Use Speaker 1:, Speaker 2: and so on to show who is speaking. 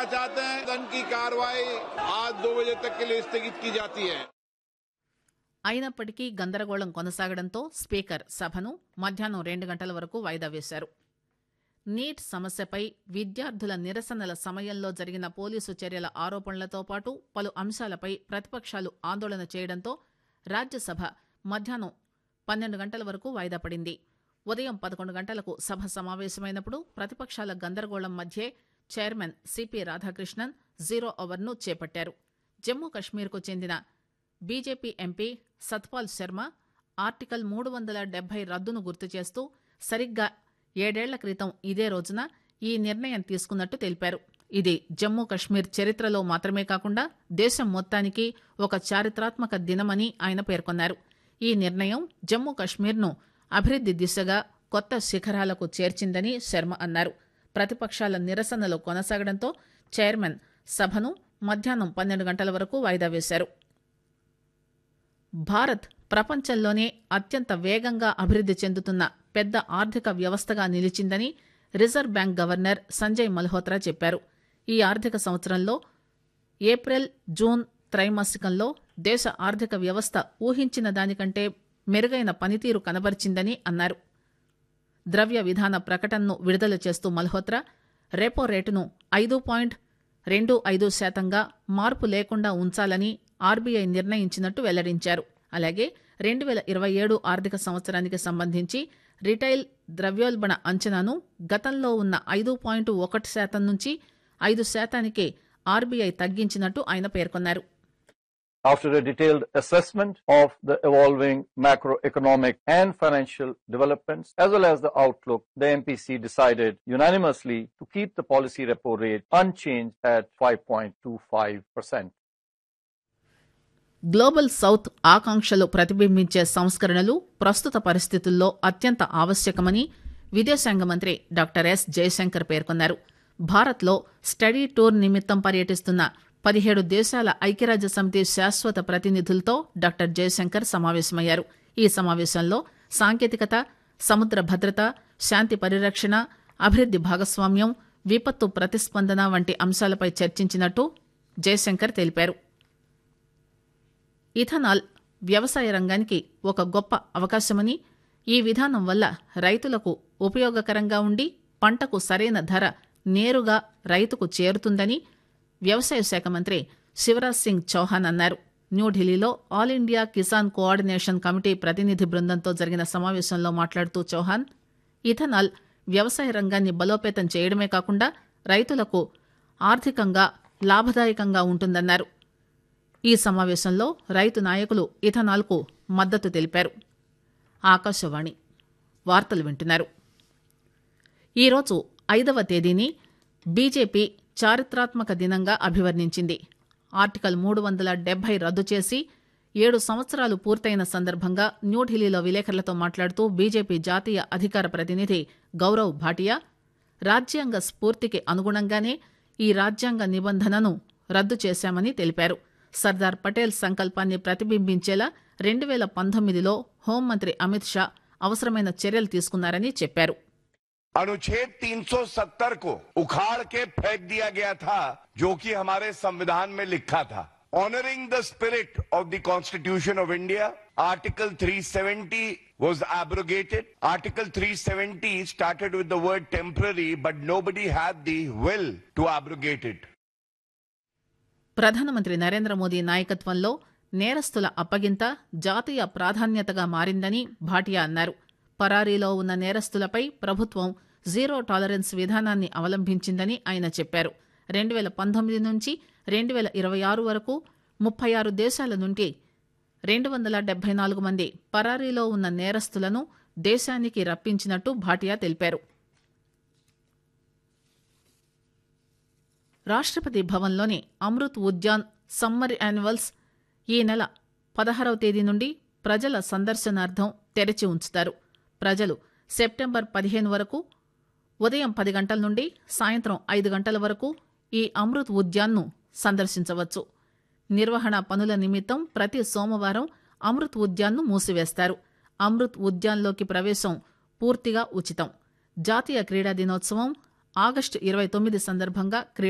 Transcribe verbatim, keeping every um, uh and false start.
Speaker 1: चाहते हैं सदन की कार्रवाई आज दो बजे तक के लिए स्थगित की जाती है।
Speaker 2: అయినప్పటికీ గందరగోళం కొనసాగడంతో స్పీకర్ సభను మధ్యాహ్నం రెండు గంటల వరకు వాయిదా వేశారు. నీట్ సమస్యపై విద్యార్థుల నిరసనల సమయంలో జరిగిన పోలీసు చర్యల ఆరోపణలతో పాటు పలు అంశాలపై ప్రతిపక్షాలు ఆందోళన చేయడంతో రాజ్యసభ మధ్యాహ్నం పన్నెండు గంటల వరకు వాయిదా పడింది. ఉదయం పదకొండు గంటలకు సభ సమావేశమైనప్పుడు ప్రతిపక్షాల గందరగోళం మధ్యే చైర్మన్ సిపి రాధాకృష్ణన్ జీరో అవర్ను చేపట్టారు. జమ్మూ కశ్మీర్కు చెందిన BJP MP Satpal Sharma article మూడు వందల డెబ్బై రద్దును గుర్తు చేస్తూ సరిగ్గా ఏడేళ్ల క్రితం ఇదే రోజున ఈ నిర్ణయం తీసుకున్నట్టు తెలిపారు. ఇది జమ్మూ కశ్మీర్ చరిత్రలో మాత్రమే కాకుండా దేశం మొత్తానికి ఒక చారిత్రాత్మక దినమని ఆయన పేర్కొన్నారు. ఈ నిర్ణయం జమ్మూ కశ్మీర్ను అభివృద్ది దిశగా కొత్త శిఖరాలకు చేర్చిందని శర్మ అన్నారు. ప్రతిపక్షాల నిరసనలు కొనసాగడంతో చైర్మన్ సభను మధ్యాహ్నం పన్నెండు గంటల వరకు వాయిదా వేశారు. భారత్ ప్రపంచంలోనే అత్యంత వేగంగా అభివృద్ది చెందుతున్న పెద్ద ఆర్థిక వ్యవస్థగా నిలిచిందని reserve bank governor Sanjay Malhotra చెప్పారు. ఈ ఆర్థిక సంవత్సరంలో ఏప్రిల్ జూన్ త్రైమాసికంలో దేశ ఆర్థిక వ్యవస్థ ఊహించిన దానికంటే మెరుగైన పనితీరు కనబరిచిందని అన్నారు. ద్రవ్య విధాన ప్రకటనను విడుదల చేస్తూ మల్హోత్రా రెపో రేటును ఐదు పాయింట్ రెండు ఐదు శాతంగా మార్పు లేకుండా ఉంచాలని ఆర్బీఐ నిర్ణయించినట్టు వెల్లడించారు. అలాగే రెండు వేల ఇరవై ఏడు ఆర్థిక సంవత్సరానికి సంబంధించి రిటైల్ ద్రవ్యోల్బణ అంచనాను గతంలో ఉన్న ఐదు పాయింట్ ఒకటి శాతం నుంచి ఐదు శాతానికి ఆర్బీఐ తగ్గించినట్టు ఆయన పేర్కొన్నారు.
Speaker 3: After a detailed assessment of the evolving macroeconomic and financial developments as well as the outlook, the M P C decided unanimously to keep the policy repo rate unchanged at five point two five percent.
Speaker 2: Global south ఆకాంక్షలు ప్రతిబింబించే సంస్కరణలు ప్రస్తుత పరిస్థితుల్లో అత్యంత ఆవశ్యకమని విదేశాంగ మంత్రి doctor yes Jayashankar పేర్కొన్నారు. భారత్లో స్టడీ టూర్ నిమిత్తం పర్యటిస్తున్న పదిహేడు దేశాల ఐక్యరాజ్య సమితి శాశ్వత ప్రతినిధులతో డాక్టర్ జయశంకర్ సమావేశమయ్యారు. ఈ సమావేశంలో సాంకేతికత, సముద్ర భద్రత, శాంతి పరిరక్షణ, అభివృద్ది భాగస్వామ్యం, విపత్తు ప్రతిస్పందన వంటి అంశాలపై చర్చించినట్టు జయశంకర్ తెలిపారు. ఇథనాల్ వ్యవసాయ రంగానికి ఒక గొప్ప అవకాశమని, ఈ విధానం వల్ల రైతులకు ఉపయోగకరంగా ఉండి పంటకు సరైన ధర నేరుగా రైతుకు చేరుతుందని వ్యవసాయ శాఖ మంత్రి శివరాజ్ సింగ్ చౌహాన్ అన్నారు. న్యూఢిల్లీలో all India Kisan coordination committee ప్రతినిధి బృందంతో జరిగిన సమావేశంలో మాట్లాడుతూ చౌహాన్ ఇథనాల్ వ్యవసాయ రంగాన్ని బలోపేతం చేయడమే కాకుండా రైతులకు ఆర్థికంగా లాభదాయకంగా ఉంటుందన్నారు. ఈ సమావేశంలో రైతు నాయకులు ఇథనాల్కు మద్దతు తెలిపారు. ఆకాశవాణి వార్తలు వింటున్నారు. ఈరోజు ఐదవ తేదీని బీజేపీ చారిత్రాత్మక దినంగా అభివర్ణించింది. ఆర్టికల్ మూడు వందల డెబ్బై రద్దు చేసి ఏడు సంవత్సరాలు పూర్తయిన సందర్భంగా న్యూఢిల్లీలో విలేకరులతో మాట్లాడుతూ బీజేపీ జాతీయ అధికార ప్రతినిధి గౌరవ్ భాటియా రాజ్యాంగ స్ఫూర్తికి అనుగుణంగానే ఈ రాజ్యాంగ నిబంధనను రద్దు చేశామని తెలిపారు. సర్దార్ పటేల్ సంకల్పాన్ని ప్రతిబింబించేలా రెండు వేల పంతొమ్మిదిలో హోంమంత్రి అమిత్ షా అవసరమైన చర్యలు తీసుకున్నారని చెప్పారు.
Speaker 1: अनुच्छेद तीन सौ सत्तर को उखाड़ के फेंक दिया गया था, जो कि हमारे संविधान में लिखा था. Honoring the spirit of the Constitution of India, Article three seventy was abrogated. Article three seventy started with the word temporary, but nobody had the will to abrogate it.
Speaker 2: ప్రధానమంత్రి నరేంద్ర మోదీ నాయకత్వంలో నేరస్తుల అప్పగింత జాతీయ ప్రాధాన్యతగా మారిందని భాటియా అన్నారు. పరారీలో ఉన్న నేరస్తులపై ప్రభుత్వం జీరో టాలరెన్స్ విధానాన్ని అవలంబించిందని ఆయన చెప్పారు. రెండు వేల పంతొమ్మిది నుంచి రెండు వేల ఇరవై ఆరు వరకు ముప్పై ఆరు దేశాల నుండి రెండు వందల డెబ్బై నాలుగు మంది పరారీలో ఉన్న నేరస్తులను దేశానికి రప్పించినట్టు భాటియా తెలిపారు. రాష్ట్రపతి భవన్లోని అమృత్ ఉద్యాన్ సమ్మర్ యాన్యువల్స్ ఈ నెల పదహారవ తేదీ నుండి ప్రజల సందర్శనార్థం తెరిచి ఉంచుతారు. ప్రజలు సెప్టెంబర్ పదిహేను వరకు ఉదయం పది గంటల నుండి సాయంత్రం ఐదు గంటల వరకు ఈ అమృత్ ఉద్యాన్ను సందర్శించవచ్చు. నిర్వహణ పనుల నిమిత్తం ప్రతి సోమవారం అమృత్ ఉద్యాన్ను మూసివేస్తారు. అమృత్ ఉద్యాన్లోకి ప్రవేశం పూర్తిగా ఉచితం. జాతీయ క్రీడా దినోత్సవం ఆగస్టు ఇరవై తొమ్మిది సందర్భంగా